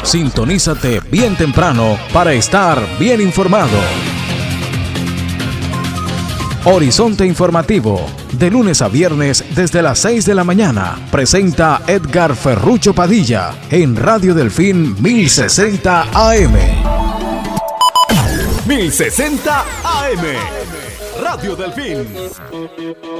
Sintonízate bien temprano para estar bien informado. Horizonte Informativo, de lunes a viernes desde las 6 de la mañana, presenta Edgar Ferrucho Padilla en Radio Delfín 1060 AM. 1060 AM, Radio Delfín.